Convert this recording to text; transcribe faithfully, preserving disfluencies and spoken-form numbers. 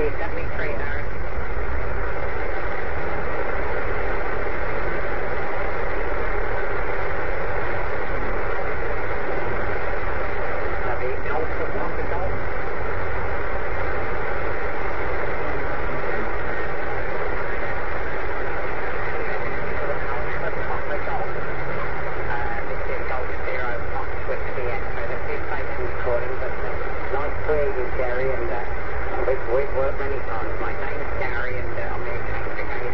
seventy-three, Harry. Copy, Golf for Papa Golf. Alpha Papa Golf. Uh, this is Golf Zero Foxtrot T X, so the two stations recording, but uh, nice to hear you, Jerry, and uh, we've, we've worked many times. My name's Gary, and uh, I'm the account